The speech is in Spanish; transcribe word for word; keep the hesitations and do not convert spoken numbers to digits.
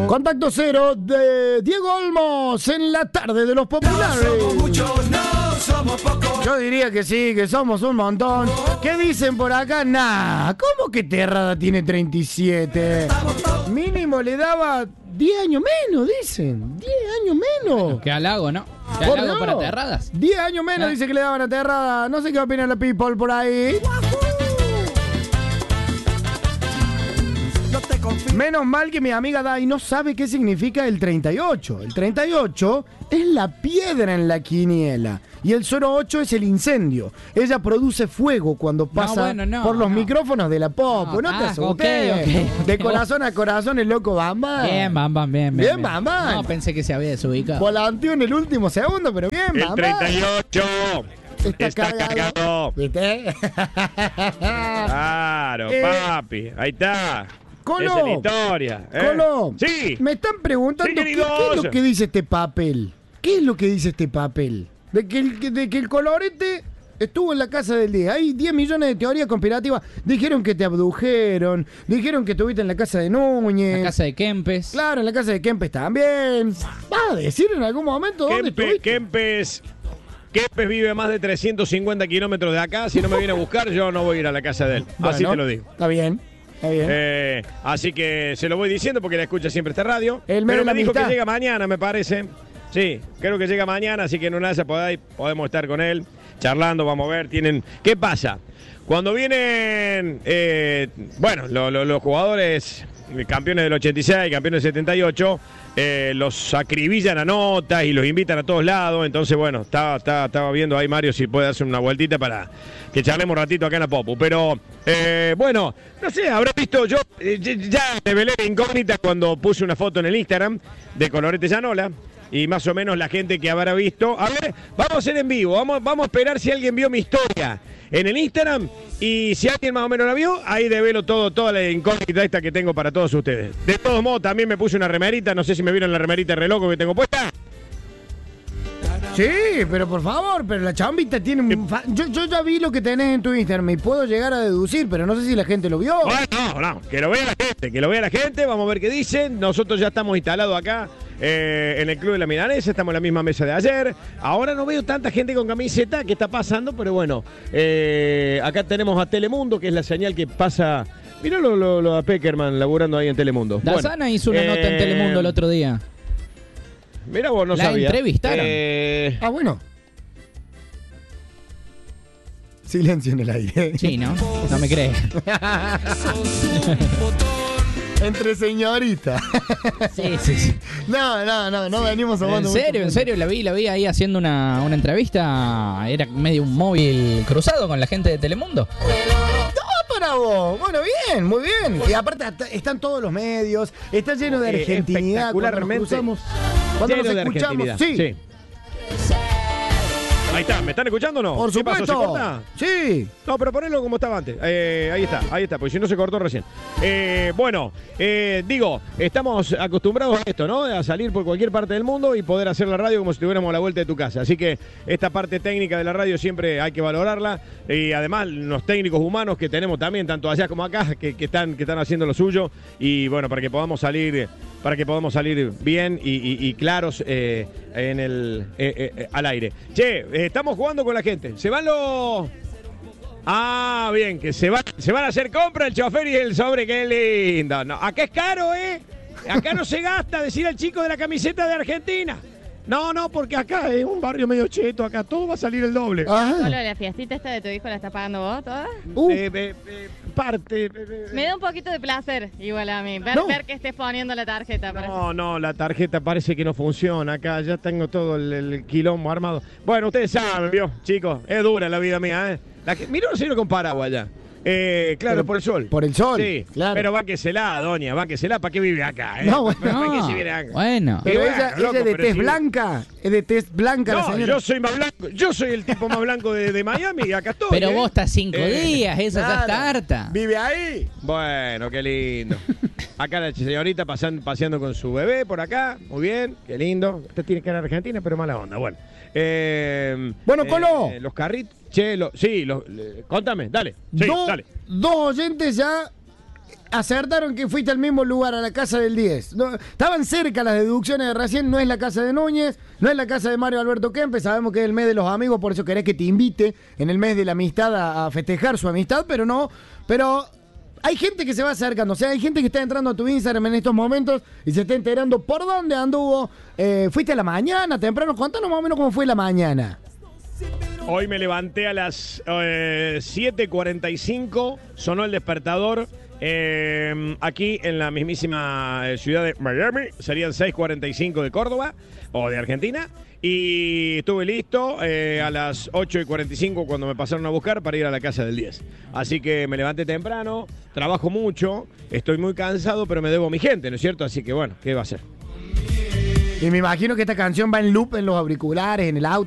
Contacto cero de Diego Olmos en la tarde de los populares. No somos muchos, no somos pocos. Yo diría que sí, que somos un montón. ¿Qué dicen por acá? Nah, ¿cómo que Terrada tiene treinta y siete? Mínimo le daba diez años menos, dicen. diez años menos. Bueno, qué halago, ¿no? Qué Por halago no. para Terradas. diez años menos ¿Eh? dice que le daban a Terrada. No sé qué opina la people por ahí. Menos mal que mi amiga Dai no sabe qué significa el treinta y ocho. El treinta y ocho es la piedra en la quiniela. Y el cero ocho es el incendio. Ella produce fuego cuando pasa bueno, no, por los no. micrófonos de la pop. No, No, te ah, asustes. ok, ok, ok. De corazón a corazón el loco Bamba. Bien, Bam Bam, bien, bien. Bien, Bam Bam. No, pensé que se había desubicado. Volanteó en el último segundo, pero bien, El Bamba. treinta y ocho. Está, Está cargado. cargado. ¿Viste? Claro, Eh, papi. Ahí está. Colo. Esa es la historia. ¿eh? Colo, Sí. me están preguntando Sí, qué, querido. qué es lo que dice este papel. ¿Qué es lo que dice este papel? De que el, de que el colorete estuvo en la casa del día. Hay diez millones de teorías conspirativas. Dijeron que te abdujeron. Dijeron que estuviste en la casa de Núñez. La casa de Kempes. Claro, en la casa de Kempes también. ¿Vas a decir en algún momento dónde Kempe- estuviste? Kempes, Kempes vive a más de trescientos cincuenta kilómetros de acá. Si no me viene a buscar, yo no voy a ir a la casa de él. Así Bueno, te lo digo. Está bien. Está bien. Eh, así que se lo voy diciendo porque la escucha siempre esta radio. El mes Pero de la me dijo amistad. que llega mañana, me parece. Sí, creo que llega mañana, así que en una de esas podáis- podemos estar con él charlando, vamos a ver. Tienen. ¿Qué pasa? Cuando vienen, eh, bueno, lo- lo- los jugadores campeones del ochenta y seis, campeones del setenta y ocho, eh, los acribillan a notas y los invitan a todos lados. Entonces, bueno, estaba, estaba, estaba viendo ahí Mario si puede darse una vueltita para que charlemos un ratito acá en la Popu. Pero, eh, bueno, no sé, habrá visto, yo eh, ya revelé la incógnita cuando puse una foto en el Instagram de Colorete Llanola. Y más o menos la gente que habrá visto. A ver, vamos a hacer en vivo. Vamos, vamos a esperar si alguien vio mi historia en el Instagram. Y si alguien más o menos la vio, ahí develo todo, toda la incógnita esta que tengo para todos ustedes. De todos modos, también me puse una remerita. No sé si me vieron la remerita de loco que tengo puesta. Sí, pero por favor, pero la chambita tiene un... fa- Yo, yo ya vi lo que tenés en tu Instagram y puedo llegar a deducir, pero no sé si la gente lo vio. Bueno, no, no, que lo vea la gente, que lo vea la gente. Vamos a ver qué dicen. Nosotros ya estamos instalados acá eh, en el Club de la Milanesa. Estamos en la misma mesa de ayer. Ahora no veo tanta gente con camiseta. ¿Qué está pasando? Pero bueno, eh, acá tenemos a Telemundo, que es la señal que pasa... Mirá lo, lo, lo a Peckerman laburando ahí en Telemundo. Dazana Bueno, hizo una eh, nota en Telemundo el otro día. Mira vos, no La sabía. entrevistaron. Eh, Ah, bueno. Silencio en el aire. Sí, ¿no? No me crees. Entre señoritas. Sí, sí, sí. No, no, no, no venimos En hablando serio, en serio, la vi, la vi ahí haciendo una, una entrevista. Era medio un móvil cruzado con la gente de Telemundo. Para vos. Bueno, bien, muy bien. Y aparte hasta- están todos los medios, está lleno de Eh, argentinidad. Cuando nos espectacularmente cruzamos, cuando lleno nos de escuchamos, argentinidad. sí, Ahí está, ¿me están escuchando o no? por ¿Qué pasó? supuesto. ¿Se corta? Sí. No, pero ponelo como estaba antes. Eh, ahí está, ahí está, porque si no se cortó recién. Eh, bueno, eh, digo, estamos acostumbrados a esto, ¿no? A salir por cualquier parte del mundo y poder hacer la radio como si estuviéramos a la vuelta de tu casa. Así que esta parte técnica de la radio siempre hay que valorarla. Y además los técnicos humanos que tenemos también, tanto allá como acá, que, que están, que están haciendo lo suyo. Y bueno, para que podamos salir, para que podamos salir bien y, y- y claros eh, en el eh, eh, eh, al aire. Che, eh, estamos jugando con la gente. Se van los... Ah, bien, que se, va, se van a hacer compra el chofer y el sobre, qué lindo. No, acá es caro, ¿eh? Acá no se gasta, decir al chico de la camiseta de Argentina. No, no, porque acá es un barrio medio cheto, acá todo va a salir el doble. Ajá. Solo la fiestita esta de tu hijo la estás pagando vos toda. Uh, Eh, eh, eh, parte... eh, eh, Me da un poquito de placer, igual a mí, ver, No. ver que estés poniendo la tarjeta. para- No, no, la tarjeta parece que no funciona acá, ya tengo todo el, el quilombo armado. Bueno, ustedes saben, vio, chicos, es dura la vida mía, ¿eh? La que, mirá un señor con paraguas allá. Eh, claro, Pero por el sol. por el sol, Sí, claro. pero va que se la, doña, va que se la, ¿para qué vive acá? Eh? No, bueno. ¿Para qué No, se viene acá? bueno. pero Y bueno, ella, loco, ella es de pero tez sí. blanca. Es de tez blanca la No, señora. yo soy más blanco, yo soy el tipo más blanco de, de Miami y acá estoy. Pero ¿eh? vos estás cinco Eh, días, esa ya está harta. Vive ahí. Bueno, qué lindo. Acá la señorita pasan- paseando con su bebé por acá. Muy bien, qué lindo. Usted tiene que ir a Argentina, pero mala onda. Bueno. Eh, Bueno, eh, Colo. los carritos. Che, lo- sí, los- le- contame, dale. Sí, dos, dale. dos oyentes ya acertaron que fuiste al mismo lugar, a la casa del diez. No, estaban cerca las deducciones de recién, no es la casa de Núñez, no es la casa de Mario Alberto Kempes, sabemos que es el mes de los amigos, por eso querés que te invite en el mes de la amistad a, a festejar su amistad, pero no, pero hay gente que se va acercando, o sea, hay gente que está entrando a tu Instagram en estos momentos y se está enterando por dónde anduvo. Eh, fuiste a la mañana, temprano, contanos más o menos cómo fue la mañana. Hoy me levanté a las eh, siete cuarenta y cinco, sonó el despertador eh, aquí en la mismísima ciudad de Miami, serían seis cuarenta y cinco de Córdoba o de Argentina, y estuve listo eh, a las ocho y cuarenta y cinco cuando me pasaron a buscar para ir a la casa del diez. Así que me levanté temprano, trabajo mucho, estoy muy cansado, pero me debo a mi gente, ¿no es cierto? Así que bueno, ¿qué va a hacer? Y me imagino que esta canción va en loop en los auriculares, en el auto.